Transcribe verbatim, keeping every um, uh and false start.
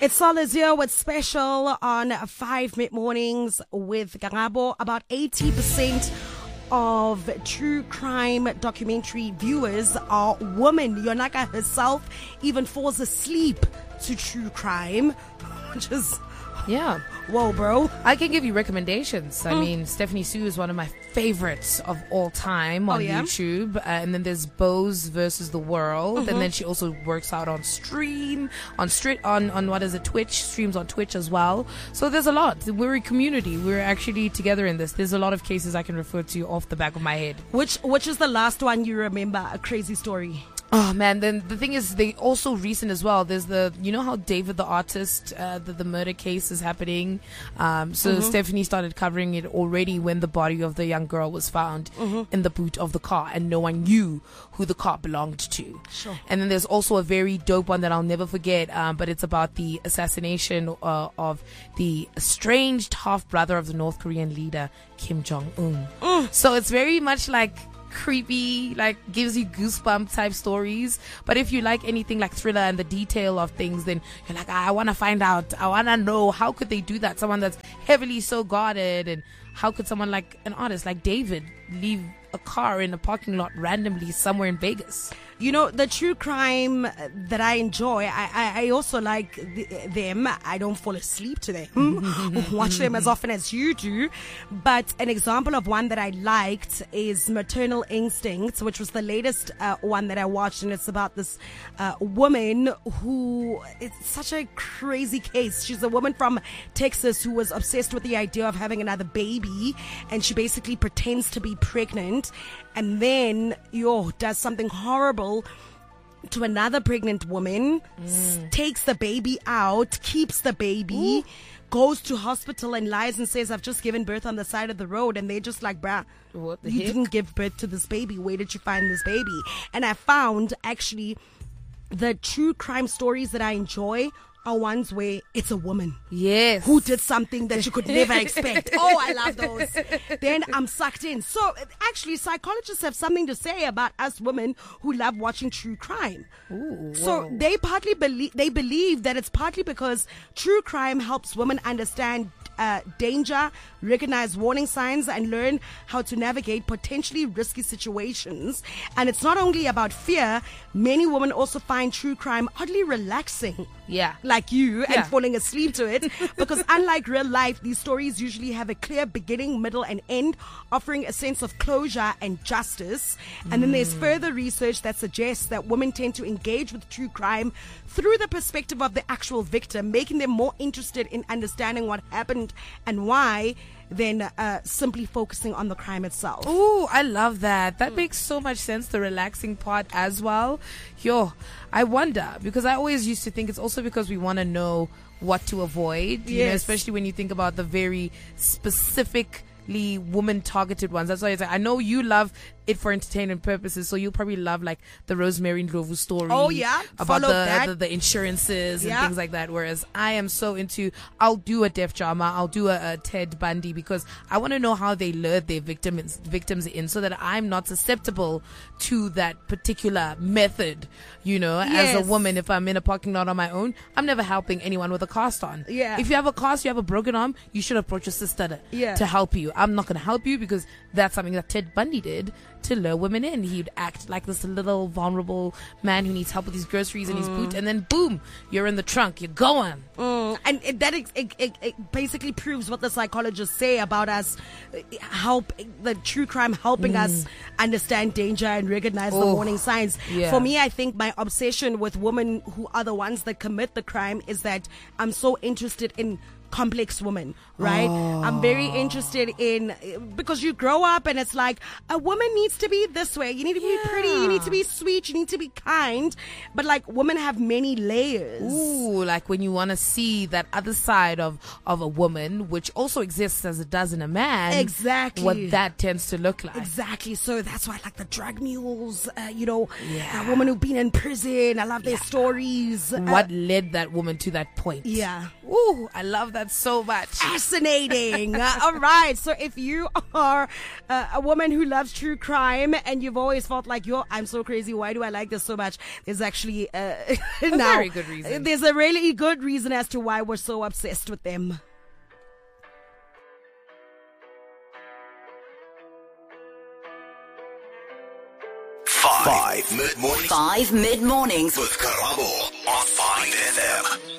It's Solis here with special on five mid mornings with Garabo. About eighty percent of true crime documentary viewers are women. Yonaka herself even falls asleep to true crime, which is yeah. Whoa, bro. I can give you recommendations. I mm. mean, Stephanie Sue is one of my favorites of all time on oh, yeah? YouTube. Uh, and then there's Bose versus the World. Mm-hmm. And then she also works out on stream, on street, on, on what is it, Twitch, streams on Twitch as well. So there's a lot. We're a community. We're actually together in this. There's a lot of cases I can refer to off the back of my head. Which, which is the last one you remember? A crazy story. Oh man, then the thing is, they also recent as well. There's the, you know how David the artist, uh, the, the murder case is happening. Um, so mm-hmm. Stephanie started covering it already when the body of the young girl was found mm-hmm. in the boot of the car, and no one knew who the car belonged to. Sure. And then there's also a very dope one that I'll never forget. Um, but it's about the assassination uh, of the estranged half brother of the North Korean leader Kim Jong Un. Mm. So it's very much like creepy, like gives you goosebump type stories. But if you like anything like thriller and the detail of things, then you're like, I want to find out, I want to know, how could they do that? Someone that's heavily so guarded, and how could someone like an artist like David leave a car in a parking lot randomly somewhere in Vegas? You know, the true crime that I enjoy, I, I, I also like the, them. I don't fall asleep to them, watch them as often as you do. But an example of one that I liked is Maternal Instincts, which was the latest uh, one that I watched. And it's about this uh, woman who, it's such a crazy case. She's a woman from Texas who was obsessed with the idea of having another baby. And she basically pretends to be pregnant, and then, yo, does something horrible to another pregnant woman, mm. s- takes the baby out, keeps the baby, Ooh. goes to hospital and lies and says, I've just given birth on the side of the road. And they're just like, bruh, what the you heck? didn't give birth to this baby. Where did you find this baby? And I found, actually, the true crime stories that I enjoy are ones where it's a woman. Yes. Who did something that you could never expect. Oh, I love those. Then I'm sucked in. So actually, psychologists have something to say about us women who love watching true crime. Ooh, so whoa. they partly believe, they believe that it's partly because true crime helps women understand Uh, danger, recognize warning signs, and learn how to navigate potentially risky situations. And it's not only about fear. Many women also find true crime oddly relaxing. Yeah. Like you, yeah. and falling asleep to it. Because unlike real life, these stories usually have a clear beginning, middle, and end, offering a sense of closure and justice. And mm. then there's further research that suggests that women tend to engage with true crime through the perspective of the actual victim, making them more interested in understanding what happened and why than uh, simply focusing on the crime itself. Ooh, I love that. That mm. makes so much sense, the relaxing part as well. Yo, I wonder, because I always used to think it's also because we want to know what to avoid, you yes. know, especially when you think about the very specifically woman-targeted ones. That's why it's like, I know you love it for entertainment purposes, so you'll probably love like the Rosemary Ndlovu story. Oh yeah, about the, that. the the insurances yeah. and things like that. Whereas I am so into, I'll do a Def Jama, I'll do a, a Ted Bundy, because I want to know how they lured their victims victims in, so that I'm not susceptible to that particular method. You know, yes. as a woman, if I'm in a parking lot on my own, I'm never helping anyone with a cast on. Yeah. If you have a cast, you have a broken arm, you should approach your sister to, yeah. to help you. I'm not going to help you, because that's something that Ted Bundy did to lure women in. He'd act like this little vulnerable man who needs help with his groceries and mm. his boot, and then boom, you're in the trunk, you're going. Mm. And it, that it, it, it basically proves what the psychologists say about us, help the true crime helping mm. us understand danger and recognize oh. the warning signs. Yeah. For me, I think my obsession with women who are the ones that commit the crime is that I'm so interested in complex woman, right? Oh. I'm very interested in, because you grow up and it's like, a woman needs to be this way. You need to yeah. be pretty. You need to be sweet. You need to be kind. But like, women have many layers. Ooh, like when you want to see that other side of, of a woman, which also exists as it does in a man. Exactly. What that tends to look like. Exactly. So that's why I like the drug mules, uh, you know, yeah. a woman who've been in prison. I love their yeah. stories. What uh, led that woman to that point? Yeah. Ooh, I love that so much. Fascinating. uh, all right. So if you are uh, a woman who loves true crime and you've always felt like, yo, I'm so crazy, why do I like this so much? There's actually uh, a now, very good reason. There's a really good reason as to why we're so obsessed with them. Five mid mornings. Five mid mornings with Karabo on Five F M.